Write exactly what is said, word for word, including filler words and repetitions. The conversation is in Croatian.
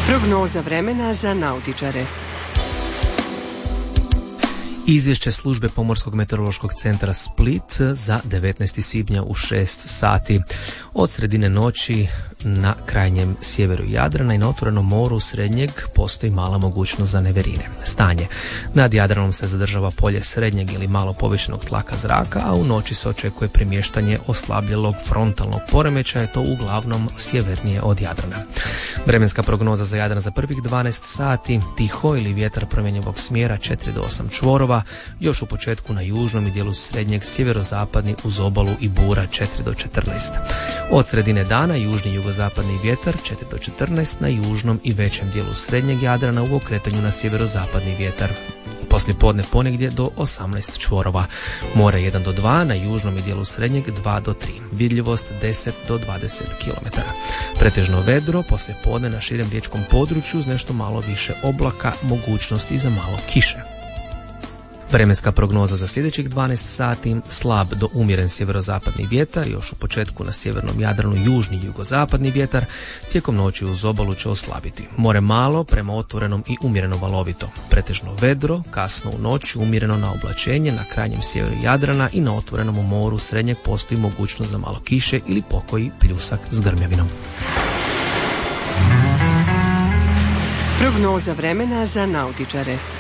Prognoza vremena za nautičare. Izvješće službe Pomorskog meteorološkog centra Split za devetnaesti svibnja u šest sati. Od sredine noći na krajnjem sjeveru Jadrana i na otvorenom moru srednjeg postoji mala mogućnost za neverine. Stanje. Nad Jadranom se zadržava polje srednjeg ili malo povišenog tlaka zraka, a u noći se očekuje premještanje oslabljelog frontalnog poremećaja, to uglavnom sjevernije od Jadrana. Vremenska prognoza za Jadran za prvih dvanaest sati, tiho ili vjetar promjenjivog smjera četiri do osam čvorova, još u početku na južnom i dijelu srednjeg sjeverozapadni uz obalu i bura četiri do četrnaest. Od sredine dana južni jugozapadni vjetar četiri do četrnaest na južnom i većem dijelu srednjeg Jadrana, u okretanju na sjeverozapadni vjetar. Poslije podne ponegdje do osamnaest čvorova. More jedan do dva, na južnom i dijelu srednjeg dva do tri. Vidljivost deset do dvadeset kilometara. Pretežno vedro, poslije podne na širem riječkom području uz nešto malo više oblaka, mogućnosti za malo kiše. Vremenska prognoza za sljedećih dvanaest sati, slab do umjeren sjeverozapadni vjetar, još u početku na sjevernom Jadranu južni jugozapadni vjetar, tijekom noći uz obalu će oslabiti. More malo, prema otvorenom i umjereno valovito. Pretežno vedro, kasno u noći umjereno na oblačenje, na krajnjem sjeveru Jadrana i na otvorenom moru srednjeg postoji mogućnost za malo kiše ili pokoji pljusak s grmljavinom. Prognoza vremena za nautičare.